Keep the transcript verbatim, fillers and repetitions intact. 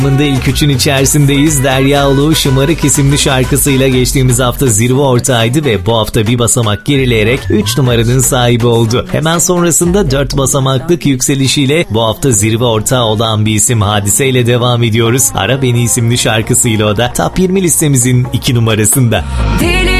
İlk üçün içerisindeyiz. Derya Ulu Şımarık isimli şarkısıyla geçtiğimiz hafta zirve ortağıydı ve bu hafta bir basamak gerileyerek üç numaranın sahibi oldu. Hemen sonrasında dört basamaklık yükselişiyle bu hafta zirve ortağı olan bir isim Hadise ile devam ediyoruz. Ara Beni isimli şarkısıyla o da Top yirmi listemizin iki numarasında. Deli